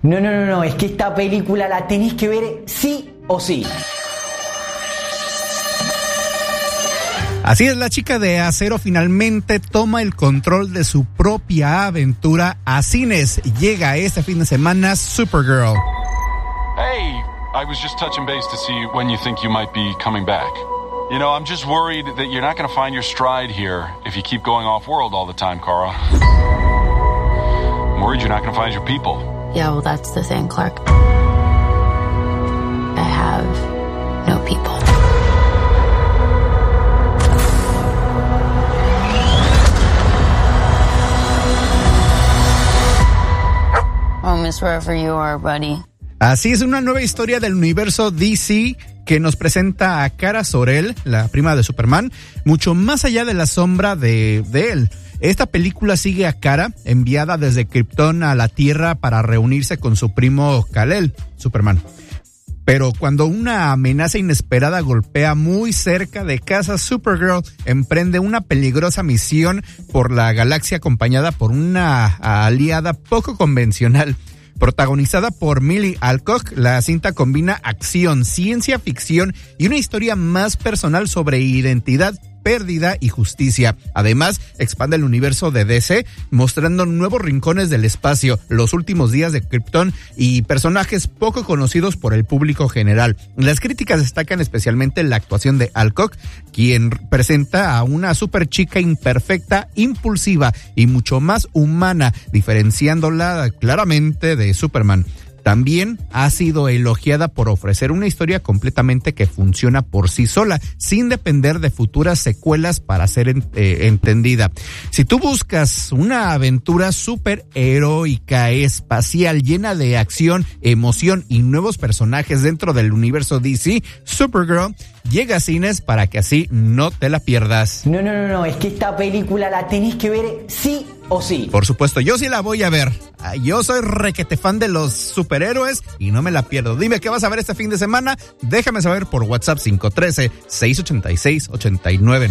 No, es que esta película la tenés que ver sí o sí. Así es, la chica de acero finalmente toma el control de su propia aventura a cines. Llega este fin de semana Supergirl. Hey, I was just touching base to see when you think you might be coming back. You know, I'm just worried that you're not going to find your stride here if you keep going off-world all the time, Kara. I'm worried you're not going to find your people. Yeah, well, that's the thing, Clark. I have no people. Oh, miss wherever you are, buddy. Así es, una nueva historia del universo DC que nos presenta a Kara Zor-El, la prima de Superman, mucho más allá de la sombra de él. Esta película sigue a Kara, enviada desde Krypton a la Tierra para reunirse con su primo Kal-El, Superman. Pero cuando una amenaza inesperada golpea muy cerca de casa, Supergirl emprende una peligrosa misión por la galaxia acompañada por una aliada poco convencional. Protagonizada por Millie Alcock, la cinta combina acción, ciencia ficción y una historia más personal sobre identidad, pérdida y justicia. Además, expande el universo de DC, mostrando nuevos rincones del espacio, los últimos días de Krypton y personajes poco conocidos por el público general. Las críticas destacan especialmente la actuación de Alcock, quien presenta a una super chica imperfecta, impulsiva y mucho más humana, diferenciándola claramente de Superman. También ha sido elogiada por ofrecer una historia completamente que funciona por sí sola, sin depender de futuras secuelas para ser entendida. Si tú buscas una aventura superheroica, espacial, llena de acción, emoción y nuevos personajes dentro del universo DC, Supergirl llega a cines para que así no te la pierdas. No, es que esta película la tenés que ver sí o sí. Por supuesto, yo sí la voy a ver. Yo soy requete fan de los superhéroes y no me la pierdo. Dime qué vas a ver este fin de semana. Déjame saber por WhatsApp 513-686-89.